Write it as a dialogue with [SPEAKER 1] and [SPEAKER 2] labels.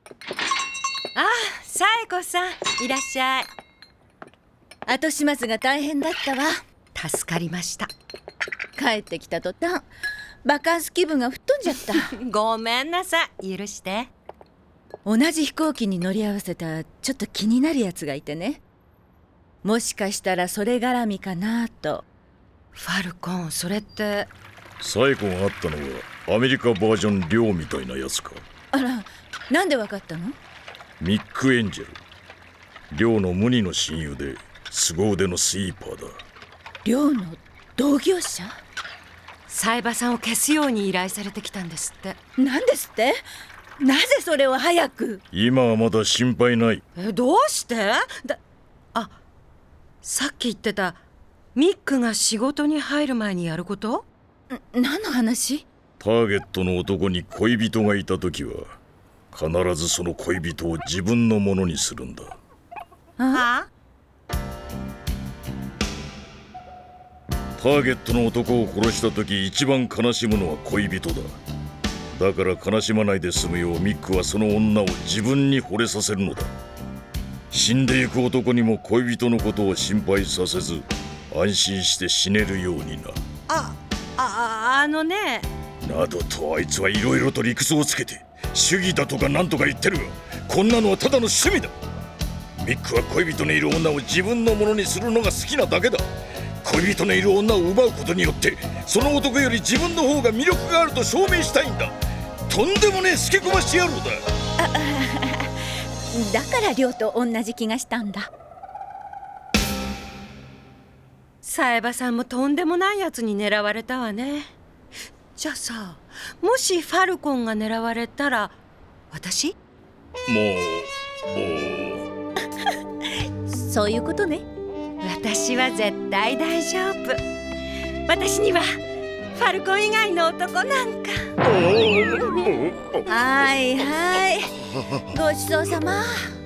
[SPEAKER 1] あ、紗恵子さん、いらっしゃい。
[SPEAKER 2] 後始末が大変だったわ。
[SPEAKER 1] 助かりました。
[SPEAKER 2] 帰ってきた途端バカンス気分が吹っ飛んじゃった
[SPEAKER 1] ごめんなさい、許して。
[SPEAKER 2] 同じ飛行機に乗り合わせたちょっと気になるやつがいてね。もしかしたらそれ絡みかなと。
[SPEAKER 1] ファルコン、それって。
[SPEAKER 3] サイコがあったのはアメリカバージョンリョウみたいなやつか。
[SPEAKER 2] あら、なんでわかったの？
[SPEAKER 3] ミック・エンジェル、リョウの無二の親友で凄腕のスイーパーだ。
[SPEAKER 2] 寮の同業者？
[SPEAKER 1] 冴羽さんを消すように依頼されてきたんですって。
[SPEAKER 2] なんですって？なぜそれを早く？
[SPEAKER 3] 今はまだ心配ない。
[SPEAKER 1] どうして？さっき言ってたミックが仕事に入る前にやること？
[SPEAKER 2] 何の話？
[SPEAKER 3] ターゲットの男に恋人がいた時は必ずその恋人を自分のものにするんだ。
[SPEAKER 1] はあ？
[SPEAKER 3] ターゲットの男を殺した時一番悲しむのは恋人だ。だから悲しまないで済むようミックはその女を自分に惚れさせるのだ。死んでゆく男にも恋人のことを心配させず安心して死ねるようにな。などとあいつはいろいろと理屈をつけて主義だとかなんとか言ってるが、こんなのはただの趣味だ。ミックは恋人のいる女を自分のものにするのが好きなだけだ。恋人のいる女を奪うことによってその男より自分の方が魅力があると証明したいんだ。とんでもねえスケコマし野郎だ。
[SPEAKER 2] だから寮と同じ気がしたんだ。
[SPEAKER 1] 冴羽さんもとんでもないやつに狙われたわね。じゃあさ、もしファルコンが狙われたら私？
[SPEAKER 2] そういうことね。
[SPEAKER 1] 私は絶対大丈夫。私にはファルコン以外の男なんか。
[SPEAKER 2] はいはい、ごちそうさま。